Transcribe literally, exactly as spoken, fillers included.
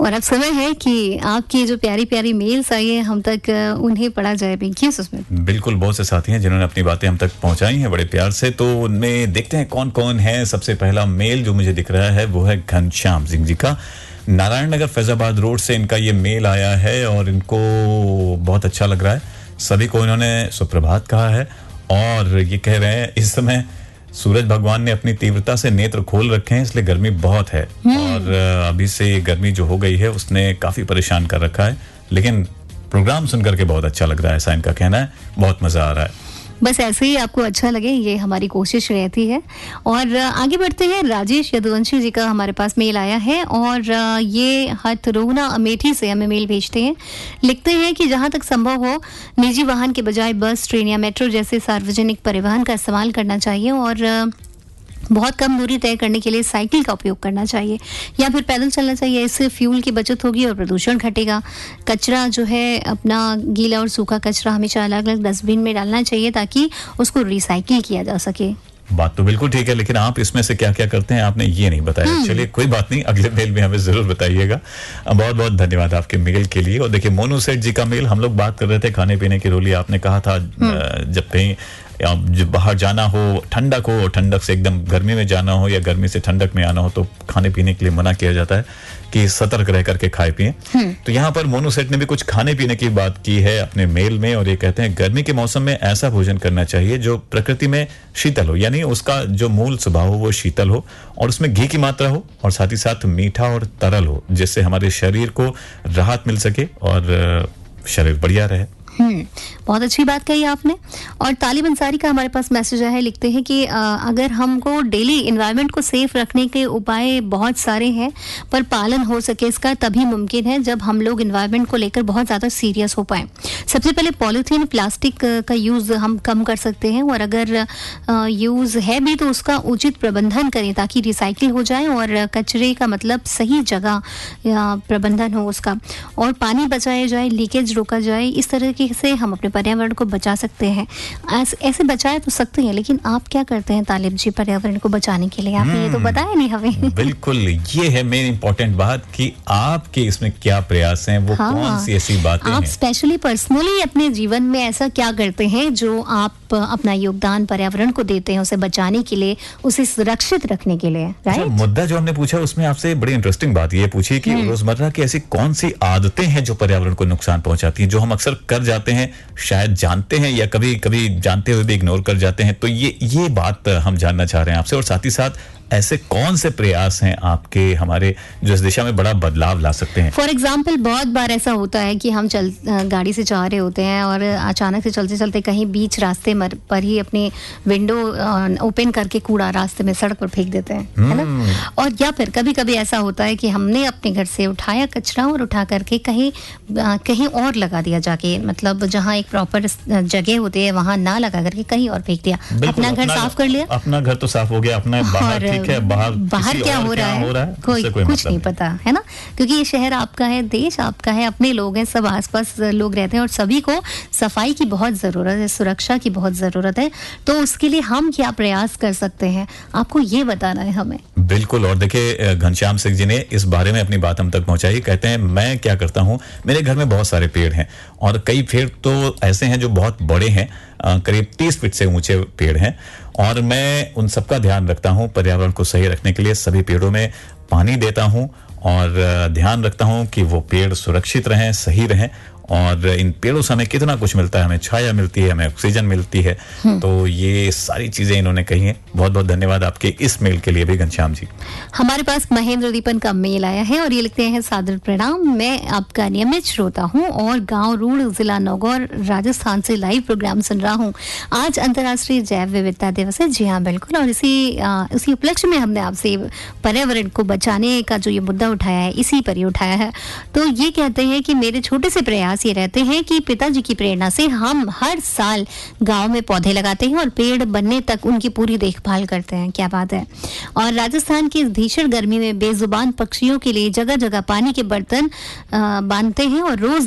और अब समय है कि आपकी जो प्यारी प्यारी मेल्स आई है हम तक उन्हें पढ़ा जाए। पिंकी सुस्मित, बिल्कुल, बहुत से साथी हैं जिन्होंने अपनी बातें हम तक पहुंचाई हैं बड़े प्यार से, तो उनमें देखते हैं कौन कौन है। सबसे पहला मेल जो मुझे दिख रहा है वो है घनश्याम सिंह जी का, नारायण नगर फैजाबाद रोड से इनका ये मेल आया है और इनको बहुत अच्छा लग रहा है। सभी को इन्होंने सुप्रभात कहा है और ये कह रहे हैं इस समय सूरज भगवान ने अपनी तीव्रता से नेत्र खोल रखे हैं, इसलिए गर्मी बहुत है और अभी से ये गर्मी जो हो गई है उसने काफी परेशान कर रखा है, लेकिन प्रोग्राम सुनकर के बहुत अच्छा लग रहा है, ऐसा इनका कहना है। बहुत मजा आ रहा है। बस ऐसे ही आपको अच्छा लगे, ये हमारी कोशिश रहती है। और आगे बढ़ते हैं, राजेश यदुवंशी जी का हमारे पास मेल आया है और ये हथरोहना अमेठी से हमें मेल भेजते हैं। लिखते हैं कि जहां तक संभव हो निजी वाहन के बजाय बस, ट्रेन या मेट्रो जैसे सार्वजनिक परिवहन का इस्तेमाल करना चाहिए और बहुत कम दूरी तय करने के लिए साइकिल का उपयोग करना चाहिए या फिर पैदल चलना चाहिए। इससे फ्यूल की बचत होगी और प्रदूषण घटेगा। कचरा जो है अपना गीला और सूखा कचरा हमेशा अलग अलग डस्टबिन में डालना चाहिए ताकि उसको रिसाइकिल किया जा सके। बात तो बिल्कुल ठीक है, लेकिन आप इसमें से क्या क्या करते हैं आपने ये नहीं बताया। चलिए कोई बात नहीं, अगले मेल में हमें जरूर बताइएगा। बहुत बहुत धन्यवाद आपके मेल के लिए। और देखिए मोनू सेठ जी का मेल, हम लोग बात कर रहे थे खाने पीने की रोली, आपने कहा था जब कहीं जब बाहर जाना हो, ठंडक हो, ठंडक से एकदम गर्मी में जाना हो या गर्मी से ठंडक में आना हो तो खाने पीने के लिए मना किया जाता है कि सतर्क रह करके खाए पिए। तो यहाँ पर मोनू सेठ ने भी कुछ खाने पीने की बात की है अपने मेल में और ये कहते हैं गर्मी के मौसम में ऐसा भोजन करना चाहिए जो प्रकृति में शीतल हो, यानी उसका जो मूल स्वभाव हो वो शीतल हो और उसमें घी की मात्रा हो और साथ ही साथ मीठा और तरल हो, जिससे हमारे शरीर को राहत मिल सके और शरीर बढ़िया रहे। हम्म बहुत अच्छी बात कही आपने। और तालिब अंसारी का हमारे पास मैसेज आया है, लिखते हैं कि आ, अगर हमको डेली एनवायरनमेंट को सेफ रखने के उपाय बहुत सारे हैं पर पालन हो सके इसका तभी मुमकिन है जब हम लोग एनवायरनमेंट को लेकर बहुत ज़्यादा सीरियस हो पाए। सबसे पहले पॉलीथीन प्लास्टिक का यूज़ हम कम कर सकते हैं और अगर यूज़ है भी तो उसका उचित प्रबंधन करें ताकि रिसाइकिल हो जाए और कचरे का मतलब सही जगह प्रबंधन हो उसका, और पानी बचाया जाए, लीकेज रोका जाए। इस तरह की से हम अपने पर्यावरण को बचा सकते हैं। ऐसे, ऐसे बचाए तो सकते हैं, लेकिन आप क्या करते हैं तालिब जी पर्यावरण को बचाने के लिए? आपने ये तो बताया नहीं हमें। बिल्कुल, ये है मेन इंपॉर्टेंट बात कि आपके इसमें क्या प्रयास हैं, वो हाँ, कौन सी ऐसी बातें आप हैं? स्पेशली पर्सनली अपने जीवन में ऐसा क्या करते हैं जो आप अपना योगदान पर्यावरण को देते हैं उसे बचाने के लिए, उसे सुरक्षित रखने के लिए? राइट, मुद्दा जो हमने पूछा उसमें आपसे बड़ी इंटरेस्टिंग बात ये पूछी कि रोजमर्रा की ऐसी कौन सी आदतें हैं जो पर्यावरण को नुकसान पहुंचाती हैं, जो हम अक्सर कर जाते हैं, शायद जानते हैं या कभी कभी जानते हुए भी इग्नोर कर जाते हैं। तो ये ये बात हम जानना चाह रहे हैं आपसे, और साथ ही साथ ऐसे कौन से प्रयास हैं आपके हमारे जो इस दिशा में बड़ा बदलाव ला सकते हैं? फॉर एग्जाम्पल बहुत बार ऐसा होता है कि हम चल गाड़ी से जा रहे होते हैं और अचानक से चलते चलते कहीं बीच रास्ते पर ही अपनी विंडो ओपन करके कूड़ा रास्ते में सड़क पर फेंक देते हैं, है ना। और या फिर कभी कभी ऐसा होता है कि हमने अपने घर से उठाया कचरा और उठा करके कहीं कहीं और लगा दिया जाके, मतलब जहाँ एक प्रॉपर जगह होती है वहां ना लगा करके कहीं और फेंक दिया। अपना घर साफ कर लिया, अपना घर तो साफ हो गया, अपना बाहर ठीक है, बाहर बाहर क्या हो रहा है, हो रहा है कोई, कोई कुछ नहीं पता, है ना। क्योंकि ये शहर आपका है, देश आपका है, अपने लोग हैं, सब आसपास लोग रहते हैं और सभी को सफाई की बहुत जरूरत है, सुरक्षा की बहुत जरूरत है। तो उसके लिए हम क्या प्रयास कर सकते हैं आपको ये बताना है हमें। बिल्कुल। और देखिए घनश्याम सिंह जी ने इस बारे में अपनी बात हम तक पहुंचाई। कहते हैं मैं क्या करता हूं, मेरे घर में बहुत सारे पेड़ हैं और कई पेड़ तो ऐसे हैं जो बहुत बड़े हैं, करीब तीस फीट से ऊंचे पेड़ हैं और मैं उन सबका ध्यान रखता हूं। पर्यावरण को सही रखने के लिए सभी पेड़ों में पानी देता हूं और ध्यान रखता हूं कि वो पेड़ सुरक्षित रहें, सही रहें। और इन पेड़ों से हमें कितना कुछ मिलता है, हमें छाया मिलती है, हमें ऑक्सीजन मिलती है। तो ये सारी चीजें इन्होंने कही हैं। बहुत बहुत धन्यवाद आपके इस मेल के लिए भी घनश्याम जी। हमारे पास महेंद्र दीपन का मेल आया है और ये लिखते हैं, सादर प्रणाम, मैं आपका नियमित श्रोता हूँ और गांव रूड़ जिला नौगौर राजस्थान से लाइव प्रोग्राम सुन रहा हूँ। आज अंतर्राष्ट्रीय जैव विविधता दिवस है। जी हाँ बिल्कुल, और इसी आ, इसी उपलक्ष्य में हमने आपसे पर्यावरण को बचाने का जो ये मुद्दा उठाया है इसी पर ही उठाया है। तो ये कहते हैं कि मेरे छोटे से प्रयास ये रहते हैं कि पिताजी की प्रेरणा से हम हर साल गांव में पौधे लगाते हैं और पेड़ बनने तक उनकी पूरी देखभाल करते हैं। क्या बात है। और राजस्थान की भीषण गर्मी में बेजुबान पक्षियों के लिए जगह जगह पानी के बर्तन बांधते हैं और रोज